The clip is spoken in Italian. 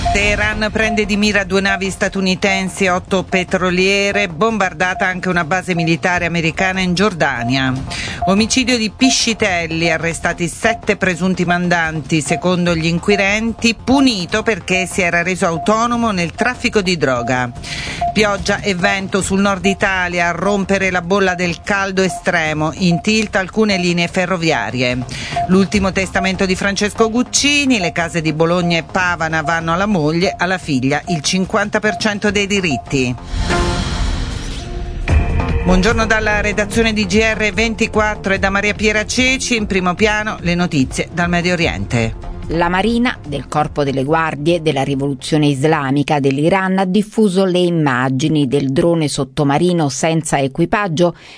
Teheran prende di mira 2 navi statunitensi e 8 petroliere, bombardata anche una base militare americana in Giordania. Omicidio di Piscitelli, arrestati 7 presunti mandanti, secondo gli inquirenti, punito perché si era reso autonomo nel traffico di droga. Pioggia e vento sul nord Italia a rompere la bolla del caldo estremo, in tilt alcune linee ferroviarie. L'ultimo testamento di Francesco Guccini, le case di Bologna e Pavana vanno alla moglie, alla figlia il 50% dei diritti. Buongiorno dalla redazione di GR24 e da Maria Piera Ceci. In primo piano le notizie dal Medio Oriente. La Marina del Corpo delle Guardie della Rivoluzione Islamica dell'Iran ha diffuso le immagini del drone sottomarino senza equipaggio